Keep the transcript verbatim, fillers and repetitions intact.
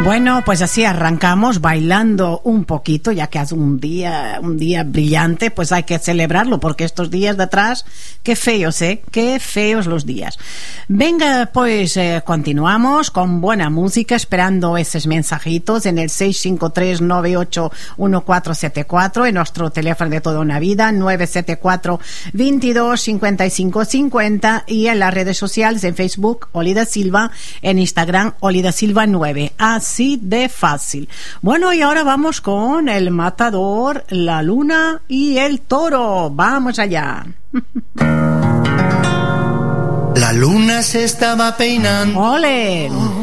Bueno, pues así arrancamos bailando un poquito, ya que hace un día, un día brillante, pues hay que celebrarlo, porque estos días de atrás, qué feos, ¿eh? Qué feos los días. Venga, pues eh, continuamos con buena música, esperando esos mensajitos en el seis cinco tres nueve ocho uno cuatro siete cuatro, en nuestro teléfono de toda una vida, nueve siete cuatro, veintidós, cincuenta y cinco cincuenta, y en las redes sociales, en Facebook, Oli da Silva, en Instagram, Oli da Silva nueve. Así de fácil. Bueno, y ahora vamos con el matador, la luna y el toro. Vamos allá. La luna se estaba peinando. ¡Ole!